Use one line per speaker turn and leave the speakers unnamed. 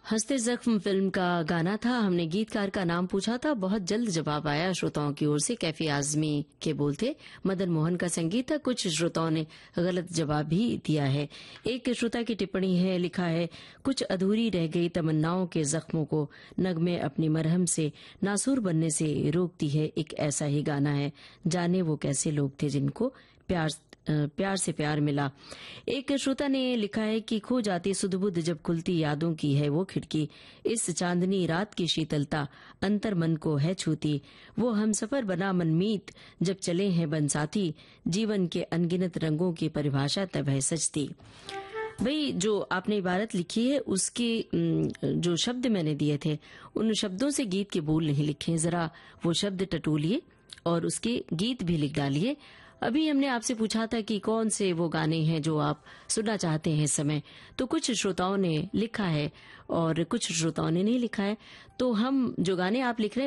हंसते जख्म फिल्म का गाना था। हमने गीतकार का नाम पूछा था, बहुत जल्द जवाब आया श्रोताओं की ओर से। कैफी आजमी के बोल थे, मदन मोहन का संगीत था। कुछ श्रोताओं ने गलत जवाब भी दिया है। एक श्रोता की टिप्पणी है, लिखा है, कुछ अधूरी रह गई तमन्नाओं के जख्मों को नगमे अपनी मरहम से नासूर बनने से रोकती है। एक ऐसा ही गाना है, जाने वो कैसे लोग थे जिनको प्यार से प्यार मिला। एक श्रोता ने लिखा है कि खो जाती सुध-बुध जब खुलती यादों की है वो खिड़की, इस चांदनी रात की शीतलता अंतर मन को है छूती, वो हमसफर बना मनमीत जब चले हैं बनसाथी, जीवन के अनगिनत रंगों की परिभाषा तब है सजती। भाई, जो आपने इबारत लिखी है उसके जो शब्द मैंने दिए थे उन शब्दों से गीत के बोल नहीं लिखे। जरा वो शब्द टटोलिए और उसके गीत भी लिख डालिए। अभी हमने आपसे पूछा था कि कौन से वो गाने हैं जो आप सुनना चाहते हैं इस समय, तो कुछ श्रोताओं ने लिखा है और कुछ श्रोताओं ने नहीं लिखा है। तो हम जो गाने आप लिख रहे हैं